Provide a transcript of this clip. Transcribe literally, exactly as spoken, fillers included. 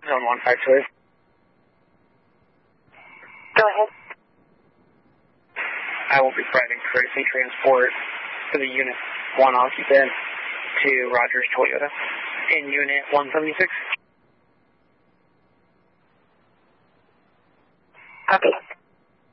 Zone one five two eight. Go ahead. I will be providing courtesy transport for the Unit one occupant to Rogers Toyota in Unit one seventy-six. Copy.